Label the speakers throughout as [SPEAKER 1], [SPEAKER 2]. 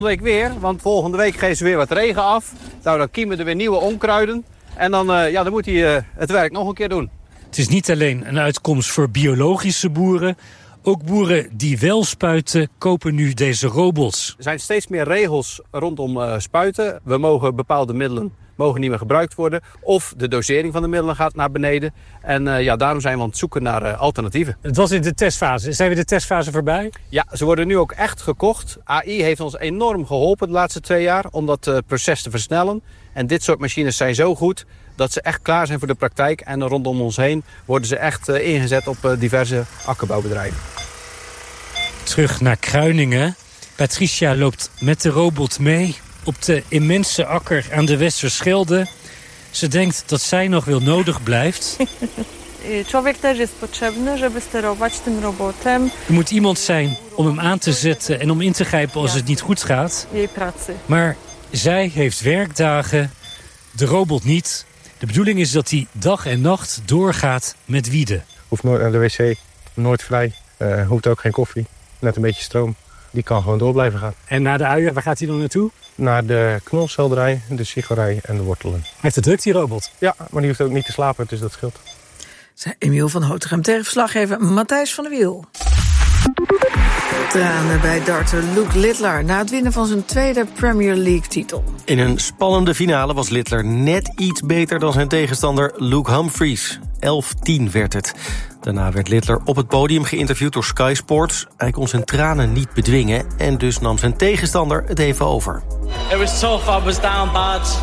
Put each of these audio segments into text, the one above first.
[SPEAKER 1] Week weer, want volgende week geven ze weer wat regen af. Nou, dan kiemen er weer nieuwe onkruiden. En dan moet hij het werk nog een keer doen.
[SPEAKER 2] Het is niet alleen een uitkomst voor biologische boeren. Ook boeren die wel spuiten, kopen nu deze robots.
[SPEAKER 1] Er zijn steeds meer regels rondom spuiten. We mogen bepaalde middelen niet meer gebruikt worden. Of de dosering van de middelen gaat naar beneden. En daarom zijn we aan het zoeken naar alternatieven.
[SPEAKER 2] Het was in de testfase. Zijn we de testfase voorbij?
[SPEAKER 1] Ja, ze worden nu ook echt gekocht. AI heeft ons enorm geholpen de laatste 2 jaar om dat proces te versnellen. En dit soort machines zijn zo goed dat ze echt klaar zijn voor de praktijk. En rondom ons heen worden ze echt ingezet op diverse akkerbouwbedrijven.
[SPEAKER 2] Terug naar Kruiningen. Patricia loopt met de robot mee op de immense akker aan de Westerschelde. Ze denkt dat zij nog wel nodig blijft.
[SPEAKER 3] Człowiek też jest potrzebny, żeby sterować tym robotem.
[SPEAKER 2] Er moet iemand zijn om hem aan te zetten en om in te grijpen als het niet goed gaat. Maar zij heeft werkdagen, de robot niet. De bedoeling is dat hij dag en nacht doorgaat met wieden.
[SPEAKER 4] Hoeft nooit naar de wc, nooit vrij, hoeft ook geen koffie, net een beetje stroom. Die kan gewoon door blijven gaan.
[SPEAKER 2] En na de uien, waar gaat hij dan naartoe?
[SPEAKER 4] Naar de knolselderij, de sigorij en de wortelen.
[SPEAKER 2] Hij heeft het druk, die robot.
[SPEAKER 4] Ja, maar die hoeft ook niet te slapen, dus dat scheelt.
[SPEAKER 5] Emiel van Hotegem tegen verslaggever Matthijs van der Wiel. Tranen bij darter Luke Littler na het winnen van zijn tweede Premier League-titel.
[SPEAKER 6] In een spannende finale was Littler net iets beter dan zijn tegenstander Luke Humphries. 11-10 werd het. Daarna werd Littler op het podium geïnterviewd door Sky Sports. Hij kon zijn tranen niet bedwingen en dus nam zijn tegenstander het even over.
[SPEAKER 7] It was tough, I was down bad.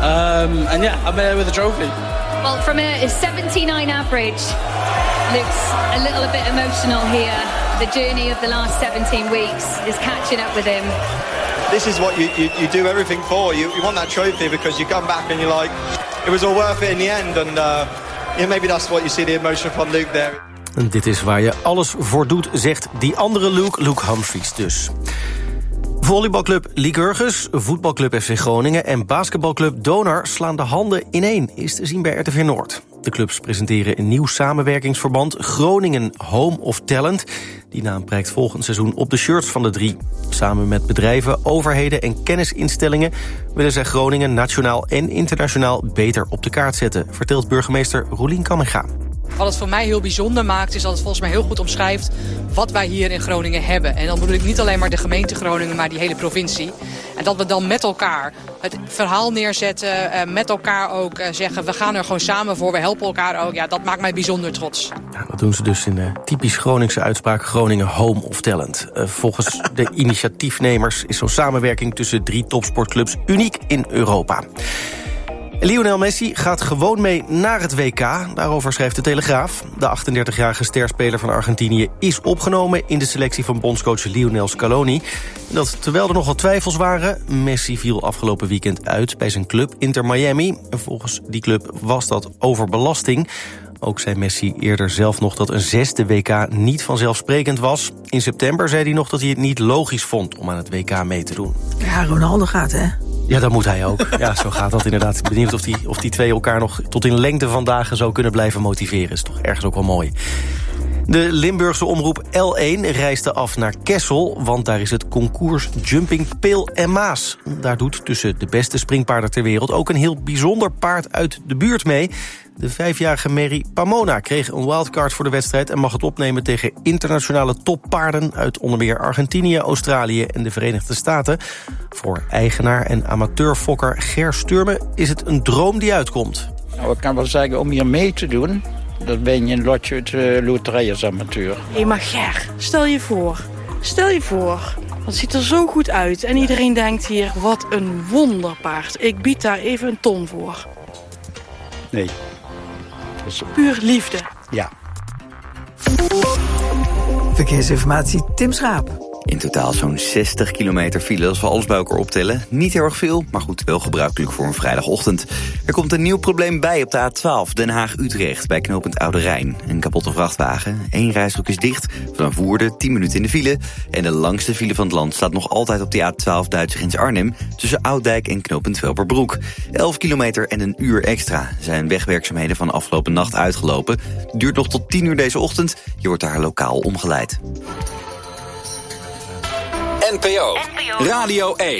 [SPEAKER 7] And yeah, I'm here with the trophy.
[SPEAKER 8] Well, from a 79 average, looks a little bit emotional here. The journey of the last 17 weeks is catching up with him.
[SPEAKER 9] This is what you do everything for. You want that trophy because you come back and you're like, it was all worth it in the end. And maybe that's what you see the emotion from Luke there.
[SPEAKER 6] En dit is waar je alles voor doet, zegt die andere Luke Humphries dus. Volleybalclub Lycurgus, voetbalclub FC Groningen en basketbalclub Donar slaan de handen ineen, is te zien bij RTV Noord. De clubs presenteren een nieuw samenwerkingsverband, Groningen Home of Talent. Die naam prijkt volgend seizoen op de shirts van de 3. Samen met bedrijven, overheden en kennisinstellingen willen zij Groningen nationaal en internationaal beter op de kaart zetten, vertelt burgemeester Roelien Kamminga.
[SPEAKER 10] Wat het voor mij heel bijzonder maakt, is dat het volgens mij heel goed omschrijft wat wij hier in Groningen hebben. En dan bedoel ik niet alleen maar de gemeente Groningen, maar die hele provincie. En dat we dan met elkaar het verhaal neerzetten, met elkaar ook zeggen, we gaan er gewoon samen voor, we helpen elkaar ook. Ja, dat maakt mij bijzonder trots.
[SPEAKER 6] Ja, dat doen ze dus in de typisch Groningse uitspraak Groningen Home of Talent. Volgens de initiatiefnemers is zo'n samenwerking tussen 3 topsportclubs uniek in Europa. Lionel Messi gaat gewoon mee naar het WK. Daarover schrijft de Telegraaf. De 38-jarige sterspeler van Argentinië is opgenomen in de selectie van bondscoach Lionel Scaloni. Dat terwijl er nogal twijfels waren. Messi viel afgelopen weekend uit bij zijn club Inter Miami. En volgens die club was dat overbelasting. Ook zei Messi eerder zelf nog dat een 6e WK niet vanzelfsprekend was. In september zei hij nog dat hij het niet logisch vond om aan het WK mee te doen.
[SPEAKER 5] Ja, Ronaldo gaat, hè?
[SPEAKER 6] Ja, dat moet hij ook. Ja, zo gaat dat inderdaad. Ik ben benieuwd of die twee elkaar nog tot in lengte van dagen zo kunnen blijven motiveren. Is toch ergens ook wel mooi. De Limburgse omroep L1 reisde af naar Kessel, want daar is het concours Jumping Peel en Maas. Daar doet tussen de beste springpaarden ter wereld ook een heel bijzonder paard uit de buurt mee. De 5-jarige Mary Pamona kreeg een wildcard voor de wedstrijd en mag het opnemen tegen internationale toppaarden uit onder meer Argentinië, Australië en de Verenigde Staten. Voor eigenaar en amateurfokker Ger Sturme is het een droom die uitkomt.
[SPEAKER 11] Nou, ik kan wel zeggen, om hier mee te doen, dan ben je een lotje uit loterij als amateur.
[SPEAKER 3] Hé, maar Ger, stel je voor, dat ziet er zo goed uit. En iedereen denkt hier, wat een wonderpaard. Ik bied daar even een ton voor.
[SPEAKER 11] Nee.
[SPEAKER 3] Puur liefde.
[SPEAKER 11] Ja.
[SPEAKER 5] Verkeersinformatie, Tim Schaap.
[SPEAKER 12] In totaal zo'n 60 kilometer file als we alles bij elkaar optellen. Niet heel erg veel, maar goed, wel gebruikelijk voor een vrijdagochtend. Er komt een nieuw probleem bij op de A12 Den Haag-Utrecht bij knooppunt Oude Rijn. Een kapotte vrachtwagen, 1 rijstrook is dicht, vanaf Woerden 10 minuten in de file. En de langste file van het land staat nog altijd op de A12 Duitse grens Arnhem, tussen Ouddijk en knooppunt Velperbroek. 11 kilometer en een uur extra. Er zijn wegwerkzaamheden van afgelopen nacht uitgelopen. Het duurt nog tot 10 uur deze ochtend. Je wordt daar lokaal omgeleid.
[SPEAKER 13] NPO Radio 1.